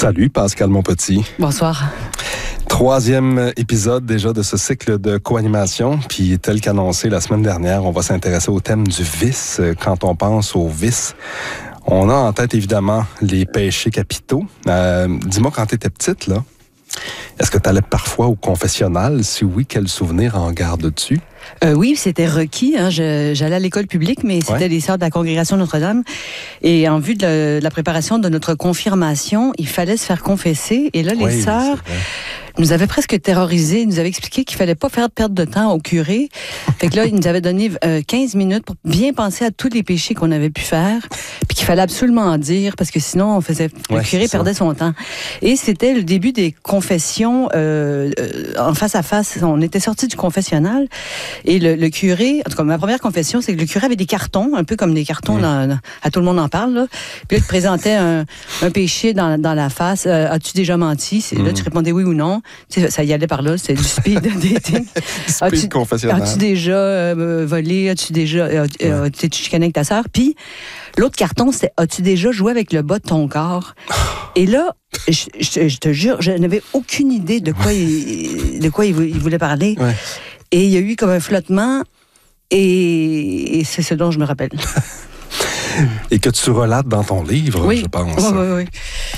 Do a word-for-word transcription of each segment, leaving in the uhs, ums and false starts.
Salut Pascal Monpetit. Bonsoir. Troisième épisode déjà de ce cycle de co-animation. Puis tel qu'annoncé la semaine dernière, on va s'intéresser au thème du vice. Quand on pense au vice, on a en tête évidemment les péchés capitaux. Euh, dis-moi, quand tu étais petite, là, est-ce que tu allais parfois au confessionnal? Si oui, quel souvenir en gardes-tu? Euh, oui, c'était requis. Hein. Je, j'allais à l'école publique, mais c'était ouais. les sœurs de la Congrégation Notre-Dame. Et en vue de la, de la préparation de notre confirmation, il fallait se faire confesser. Et là, les oui, sœurs nous avaient presque terrorisés. Ils nous avaient expliqué qu'il fallait pas faire perdre de temps au curé. Fait que là, ils nous avaient donné euh, quinze minutes pour bien penser à tous les péchés qu'on avait pu faire, puis qu'il fallait absolument en dire, parce que sinon, on faisait le ouais, curé perdait son temps. Et c'était le début des confessions euh, euh, en face à face. On était sortis du confessionnal. Et le, le curé, en tout cas, ma première confession, c'est que le curé avait des cartons, un peu comme des cartons, mmh. dans, dans, à tout le monde en parle, là. Puis là, il te présentait un, un péché dans, dans la face. Euh, as-tu déjà menti? Mmh. Là, tu répondais oui ou non. Tu sais, ça y allait par là, c'était du speed dating. Speed as-tu, confessionnal. As-tu déjà euh, volé? As-tu déjà... Euh, euh, t'es-tu chicané avec ta sœur? Puis, l'autre carton, c'était as-tu déjà joué avec le bas de ton corps? Et là, je, je, je te jure, je n'avais aucune idée de quoi il, de quoi il, il voulait parler. Ouais. Et il y a eu comme un flottement, et, et c'est ce dont je me rappelle. Et que tu relates dans ton livre, oui. je pense. Oui, oui, oui.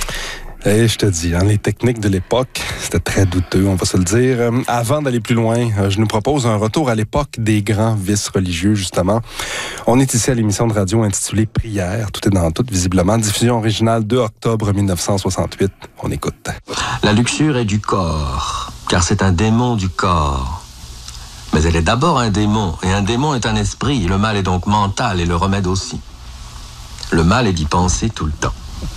Et je te dis, hein, les techniques de l'époque, c'était très douteux, on va se le dire. Euh, avant d'aller plus loin, euh, je nous propose un retour à l'époque des grands vices religieux, justement. On est ici à l'émission de radio intitulée Prière, tout est dans tout, visiblement. Diffusion originale deux octobre mille neuf cent soixante-huit. On écoute. La luxure est du corps, car c'est un démon du corps. Mais elle est d'abord un démon, et un démon est un esprit, le mal est donc mental, et le remède aussi. Le mal est d'y penser tout le temps.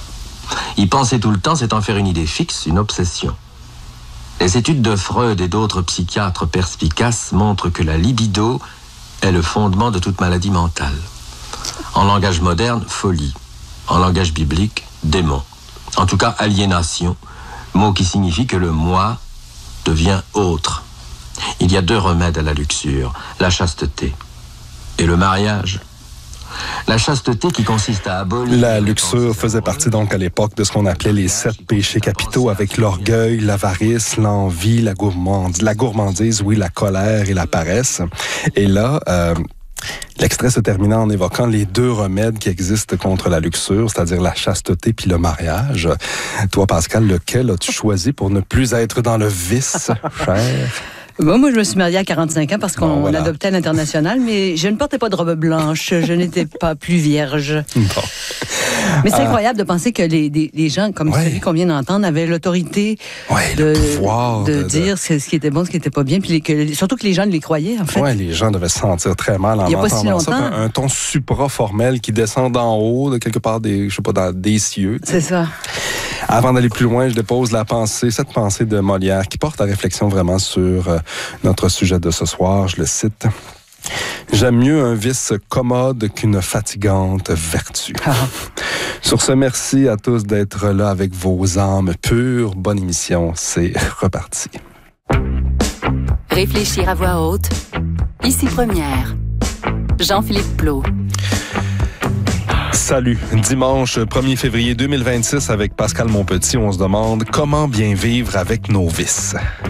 Y penser tout le temps, c'est en faire une idée fixe, une obsession. Les études de Freud et d'autres psychiatres perspicaces montrent que la libido est le fondement de toute maladie mentale. En langage moderne, folie. En langage biblique, démon. En tout cas, aliénation, mot qui signifie que le moi devient autre. Il y a deux remèdes à la luxure, la chasteté et le mariage. La chasteté qui consiste à abolir... La luxure faisait partie donc à l'époque de ce qu'on appelait les sept péchés capitaux, avec l'orgueil, l'avarice, l'envie, la gourmandise, la gourmandise, oui, la colère et la paresse. Et là... Euh L'extrait se terminait en évoquant les deux remèdes qui existent contre la luxure, c'est-à-dire la chasteté puis le mariage. Toi, Pascal, lequel as-tu choisi pour ne plus être dans le vice, cher? Bon, moi, je me suis mariée à quarante-cinq ans parce qu'on bon, voilà. adoptait à l'international, mais je ne portais pas de robe blanche, je n'étais pas plus vierge. Bon. Mais c'est euh, incroyable de penser que les, les, les gens, comme ouais. celui qu'on vient d'entendre, avaient l'autorité ouais, de, le pouvoir de, de dire de... ce qui était bon, ce qui n'était pas bien, puis les, que, surtout que les gens les croyaient, en fait. Oui, les gens devaient se sentir très mal en Il y a pas si longtemps. Ça. Un, un ton supra-formel qui descend d'en haut, de quelque part, des, je sais pas, dans des cieux. C'est ça. Avant d'aller plus loin, je dépose la pensée, cette pensée de Molière qui porte à réflexion vraiment sur euh, notre sujet de ce soir. Je le cite. « J'aime mieux un vice commode qu'une fatigante vertu. Ah. » Sur ce, merci à tous d'être là avec vos âmes pures. Bonne émission, c'est reparti. Réfléchir à voix haute. Ici Première. Jean-Philippe Plot. Salut. Dimanche premier février deux mille vingt-six avec Pascal Monpetit, on se demande comment bien vivre avec nos vices.